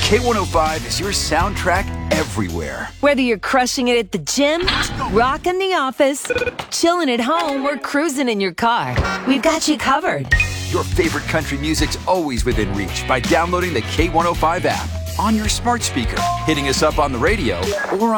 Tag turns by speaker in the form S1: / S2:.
S1: K105 is your soundtrack everywhere.
S2: Whether you're crushing it at the gym, rocking the office, chilling at home, or cruising in your car, we've got you covered.
S1: Your favorite country music's always within reach by downloading the K105 app on your smart speaker, hitting us up on the radio, or